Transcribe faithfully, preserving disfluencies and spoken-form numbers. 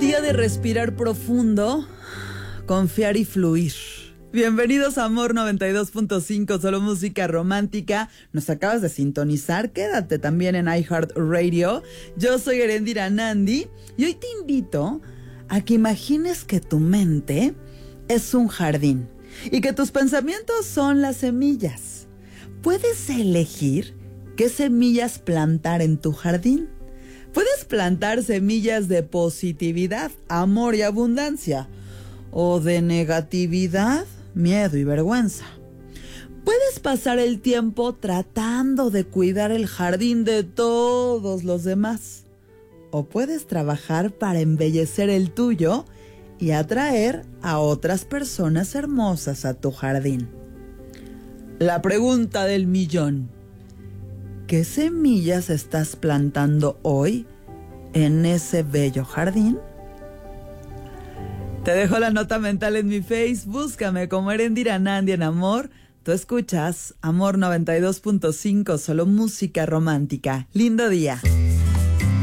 Día de respirar profundo, confiar y fluir. Bienvenidos a Amor noventa y dos punto cinco, solo música romántica. Nos acabas de sintonizar, quédate también en iHeartRadio. Yo soy Erendira Nandi y hoy te invito a que imagines que tu mente es un jardín y que tus pensamientos son las semillas. ¿Puedes elegir qué semillas plantar en tu jardín? Puedes plantar semillas de positividad, amor y abundancia, o de negatividad, miedo y vergüenza. Puedes pasar el tiempo tratando de cuidar el jardín de todos los demás, o puedes trabajar para embellecer el tuyo y atraer a otras personas hermosas a tu jardín. La pregunta del millón: ¿qué semillas estás plantando hoy en ese bello jardín? Te dejo la nota mental en mi Face, búscame como Erendira Nandi en Amor. Tú escuchas Amor noventa y dos punto cinco, solo música romántica. Lindo día.